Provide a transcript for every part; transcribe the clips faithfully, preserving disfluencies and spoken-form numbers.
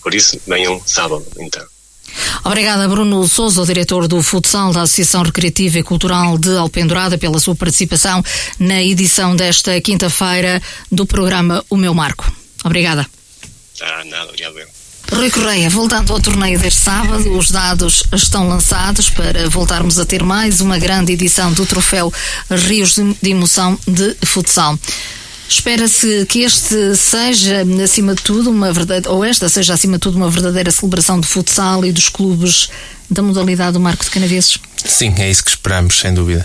Por isso, venham sábado, então. Obrigada, Bruno Sousa, o diretor do futsal da Associação Recreativa e Cultural de Alpendurada, pela sua participação na edição desta quinta-feira do programa O Meu Marco. Obrigada. Ah, nada, obrigado eu. Rui Correia, voltando ao torneio deste sábado, os dados estão lançados para voltarmos a ter mais uma grande edição do Troféu Rios de Emoção de Futsal. Espera-se que este seja, acima de tudo, uma verdade, ou esta seja, acima de tudo, uma verdadeira celebração do futsal e dos clubes da modalidade do Marco de Canaveses. Sim, é isso que esperamos, sem dúvida.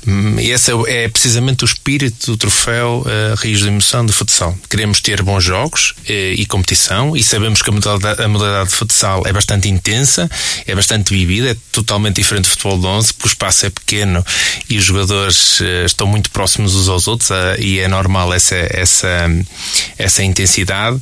E esse é, é precisamente o espírito do troféu uh, Rios de Emoção de futsal. Queremos ter bons jogos uh, e competição, e sabemos que a modalidade, a modalidade de futsal é bastante intensa, é bastante vivida, é totalmente diferente do futebol de onze, porque o espaço é pequeno e os jogadores uh, estão muito próximos uns aos outros, uh, e é normal essa, essa, essa intensidade,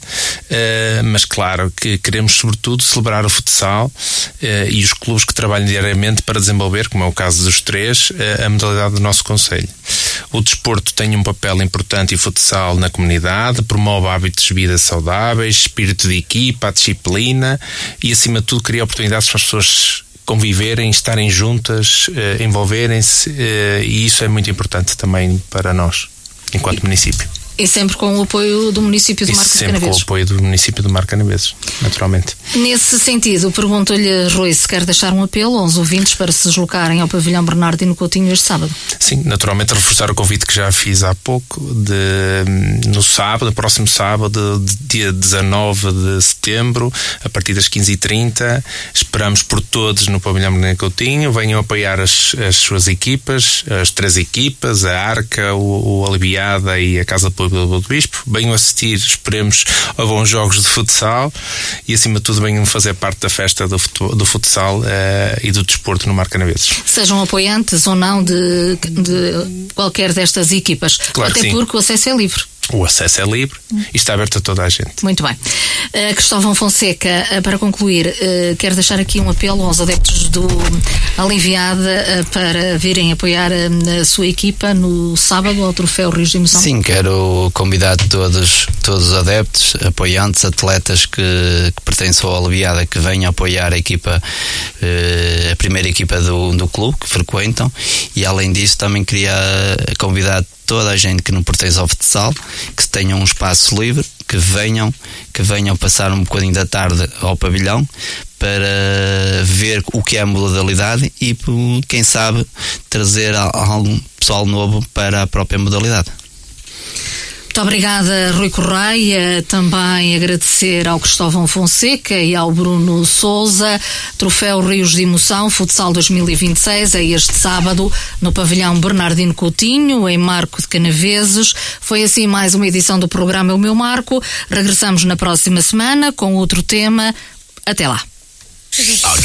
uh, mas claro que queremos sobretudo celebrar o futsal uh, e os clubes que trabalham diariamente para desenvolver, como é o caso dos três, a modalidade do nosso concelho. O desporto tem um papel importante e futsal na comunidade, promove hábitos de vida saudáveis, espírito de equipa, a disciplina e, acima de tudo, cria oportunidades para as pessoas conviverem, estarem juntas, envolverem-se, e isso é muito importante também para nós, enquanto município. E sempre com o apoio do município de Marco de Canaveses. Sempre com o apoio do município de Marco de Canaveses, naturalmente. Nesse sentido, pergunto-lhe, Rui, se quer deixar um apelo aos ouvintes para se deslocarem ao pavilhão Bernardino Coutinho este sábado. Sim, naturalmente reforçar o convite que já fiz há pouco, de, no sábado, no próximo sábado, de, dia dezanove de setembro, a partir das quinze e trinta, esperamos por todos no pavilhão Bernardino Coutinho, venham apoiar as, as suas equipas, as três equipas, a Arca, o, o Aliviada e a Casa Pública do Bispo, venham assistir, esperemos, a bons jogos de futsal e, acima de tudo, venham fazer parte da festa do, futu, do futsal uh, e do desporto no Marco Canaveses. Sejam apoiantes ou não de, de qualquer destas equipas, claro, até porque o acesso é livre. O acesso é livre e está aberto a toda a gente. Muito bem. Uh, Cristóvão Fonseca, uh, para concluir, uh, quero deixar aqui um apelo aos adeptos do Aliviada uh, para virem apoiar uh, a sua equipa no sábado ao Troféu Rios de Emoção. Sim, quero convidar todos, todos os adeptos, apoiantes, atletas que, que pertencem ao Aliviada, que venham apoiar a equipa, uh, a primeira equipa do, do clube, que frequentam, e além disso também queria convidar toda a gente que não pertence ao futsal, que tenham um espaço livre, que venham, que venham passar um bocadinho da tarde ao pavilhão para ver o que é a modalidade e, quem sabe, trazer algum pessoal novo para a própria modalidade. Muito obrigada, Rui Correia. Também agradecer ao Cristóvão Fonseca e ao Bruno Sousa. Troféu Rios de Emoção, Futsal dois mil e vinte e seis, é este sábado no pavilhão Bernardino Coutinho, em Marco de Canaveses. Foi assim mais uma edição do programa O Meu Marco. Regressamos na próxima semana com outro tema. Até lá.